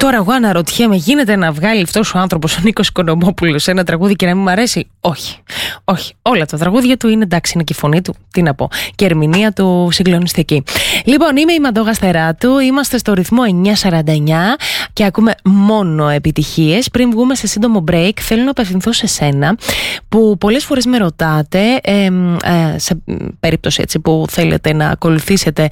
Τώρα εγώ αναρωτιέμαι, γίνεται να βγάλει αυτός ο άνθρωπος, ο Νίκος Οικονομόπουλος, ένα τραγούδι και να μην μου αρέσει? Όχι. Όχι. Όλα τα τραγούδια του είναι εντάξει, είναι και η φωνή του, τι να πω, και η ερμηνεία του συγκλονιστική. Λοιπόν, είμαι η Μαντώ Γαστεράτου, είμαστε στο ρυθμό 949 και ακούμε μόνο επιτυχίες. Πριν βγούμε σε σύντομο break, θέλω να απευθυνθώ σε σένα, που πολλές φορές με ρωτάτε, σε περίπτωση έτσι που θέλετε να ακολουθήσετε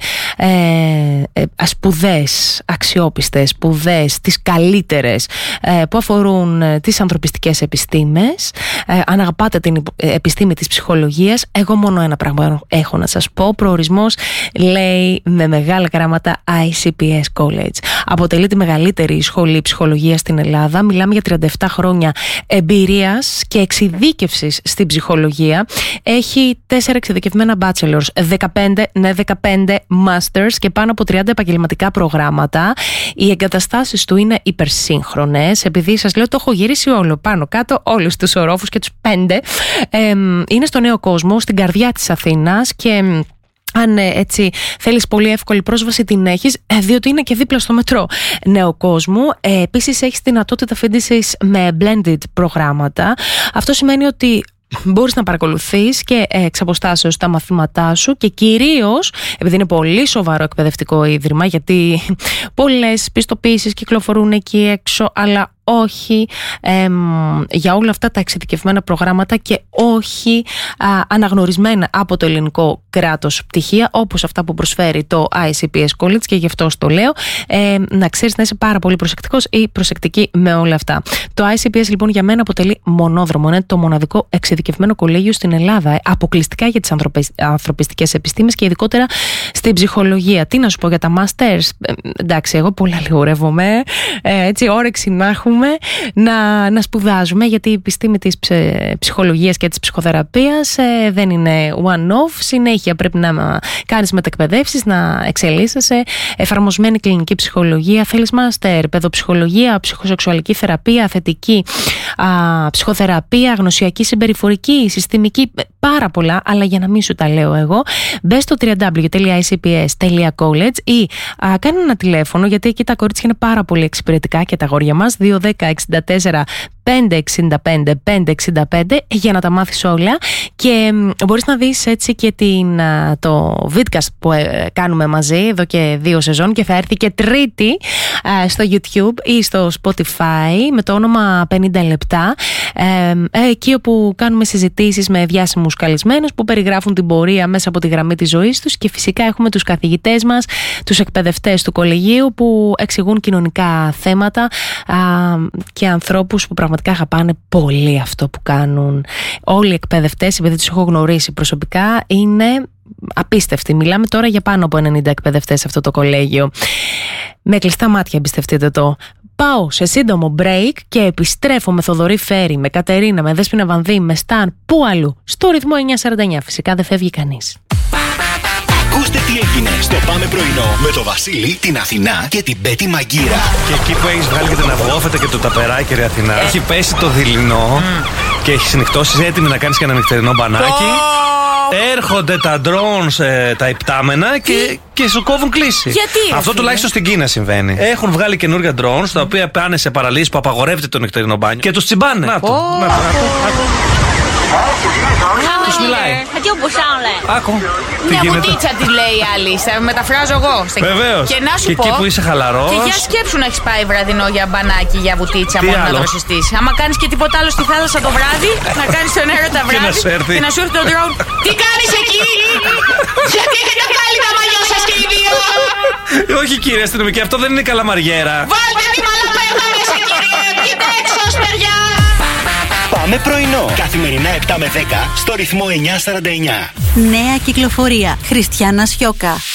σπουδές, αξιόπιστες σπουδές, τις καλύτερες που αφορούν τις ανθρωπιστικές επιστήμες, αν αγαπάτε την επιστήμη της ψυχολογίας, εγώ μόνο ένα πράγμα έχω να σας πω. Προορισμός λέει με μεγάλα γράμματα ICPS College. Αποτελεί τη μεγαλύτερη σχολή ψυχολογίας στην Ελλάδα. Μιλάμε για 37 χρόνια εμπειρίας και εξειδίκευσης στην ψυχολογία. Έχει 4 εξειδικευμένα bachelors, 15 masters και πάνω από 30 επαγγελματικά προγράμματα. Οι εγκαταστάσεις του είναι υπερσύγχρονες. Επειδή σας λέω, το έχω γυρίσει όλο πάνω κάτω, όλους τους ορόφους και τους 5. Είναι στο Νέο Κόσμο, στην καρδιά της Αθήνας, και αν έτσι θέλεις πολύ εύκολη πρόσβαση την έχεις, διότι είναι και δίπλα στο μετρό Νέο Κόσμου. Επίσης έχεις δυνατότητα φοιτήσεις με blended προγράμματα. Αυτό σημαίνει ότι μπορείς να παρακολουθείς και εξ αποστάσεως τα μαθήματά σου, και κυρίως επειδή είναι πολύ σοβαρό εκπαιδευτικό ίδρυμα, γιατί πολλές πιστοποιήσεις κυκλοφορούν εκεί έξω, αλλά όχι για όλα αυτά τα εξειδικευμένα προγράμματα και όχι αναγνωρισμένα από το ελληνικό κράτος πτυχία, όπως αυτά που προσφέρει το ICPS College, και γι' αυτό το λέω, να ξέρεις να είσαι πάρα πολύ προσεκτικός ή προσεκτική με όλα αυτά. Το ICPS λοιπόν για μένα αποτελεί μονόδρομο, είναι το μοναδικό εξειδικευμένο κολέγιο στην Ελλάδα, αποκλειστικά για τις ανθρωπιστικές επιστήμες και ειδικότερα στην ψυχολογία. Τι να σου πω για τα masters? Εντάξει, εγώ πολλά λιγορεύομαι, έτσι όρεξη να έχουμε να σπουδάζουμε, γιατί η επιστήμη της ψυχολογίας και της ψυχοθεραπείας δεν είναι one-off. Συνέχεια πρέπει να κάνεις μετεκπαιδεύσεις, να εξελίσσεσαι. Εφαρμοσμένη κλινική ψυχολογία, θέλεις μάστερ, παιδοψυχολογία, ψυχοσεξουαλική θεραπεία, θετική ψυχοθεραπεία, γνωσιακή συμπεριφορική, συστημική, πάρα πολλά, αλλά για να μην σου τα λέω εγώ, μπες στο www.icps.college ή κάνε ένα τηλέφωνο, γιατί εκεί τα κορίτσια είναι πάρα πολύ εξυπηρετικά και τα αγόρια μας, 210-64 565 για να τα μάθεις όλα, και μπορείς να δεις έτσι και το vidcast που κάνουμε μαζί εδώ και 2 σεζόν, και θα έρθει και τρίτη στο YouTube ή στο Spotify με το όνομα 50 λεπτά, εκεί όπου κάνουμε συζητήσεις με διάσημους καλεσμένους που περιγράφουν την πορεία μέσα από τη γραμμή της ζωής τους, και φυσικά έχουμε τους καθηγητές μας, τους εκπαιδευτές του κολεγίου που εξηγούν κοινωνικά θέματα και ανθρώπους που πραγματικά αγαπάνε πολύ αυτό που κάνουν. Όλοι οι εκπαιδευτές, επειδή τους έχω γνωρίσει προσωπικά, είναι απίστευτοι. Μιλάμε τώρα για πάνω από 90 εκπαιδευτές σε αυτό το κολέγιο. Με κλειστά μάτια, εμπιστευτείτε το. Πάω σε σύντομο break και επιστρέφω με Θοδωρή Φέρη, με Κατερίνα, με Δέσποινα Βανδύ, με Σταν, πού αλλού? Στο ρυθμό 949. Φυσικά δεν φεύγει κανείς. Ακούστε τι έγινε στο Πάμε Πρωινό με το Βασίλη, την Αθηνά και την Πέτη Μαγκύρα. Και εκεί που έχεις βγάλει και την αυγόφετα και το ταπεράκι, ρε Αθηνά, έχει πέσει το δειλινό και έχεις νυχτώσει έτοιμη να κάνεις και ένα νυχτερινό μπανάκι. Έρχονται τα drones, τα υπτάμενα και σου κόβουν κλίση. Γιατί? Αυτό τουλάχιστον στην Κίνα συμβαίνει. Έχουν βγάλει καινούργια drones, τα οποία πάνε σε παραλίες που απαγορεύεται το νυχτερινό μπάνιο και τους τσιμπάνε. Να το. Τους μιλάει. Άκου. Μια βουτίτσα τη λέει η άλλη. Θα μεταφράζω εγώ. Βεβαίως. Και να σου και πω. εκεί που είσαι χαλαρός. Και για σκέψου να έχεις πάει βραδινό για μπανάκι, για βουτίτσα, μόνο να δροσιστείς. Άμα κάνεις και τίποτα άλλο στη θάλασσα το βράδυ, να κάνεις τον έρωτα βράδυ. Και να σου έρθει το drone. Τι κάνεις εκεί? Γιατί έχετε πάλι τα μαλλιό σας και οι δύο? Όχι κύριε αστυνομική, αυτό δεν είναι καλαμαριέρα. Βάλτε τη μαλαπέδα μέσα κύριε. Κοίτα έξω, παιδιά. Πάμε Πρωινό. Καθημερινά 7 με 10 στο ρυθμό 949. Νέα κυκλοφορία. Χριστιάνα Σιώκα.